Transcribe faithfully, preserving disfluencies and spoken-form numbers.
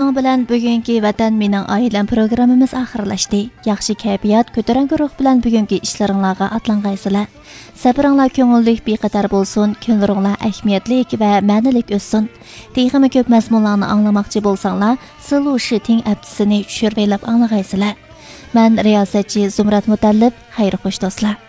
Şuning bilan bugungi Vatan mening oilam programmamiz oxirlashdi. Yaxshi kayfiyat, ko'tarinki ruh bilan bugungi ishlaringizga atlangaysizlar. Safaringlar ko'ngillik beqatar bo'lsin, kunlaringlar ahamiyatlik va ma'nilik o'tsin. Texmi ko'p mazmunlarni anglamoqchi bo'lsanglar, Silu Shiting appsini tushirib anglagaysizlar. Men riyosatchi Zumrat Mutallib, xayr xo'sh do'stlar.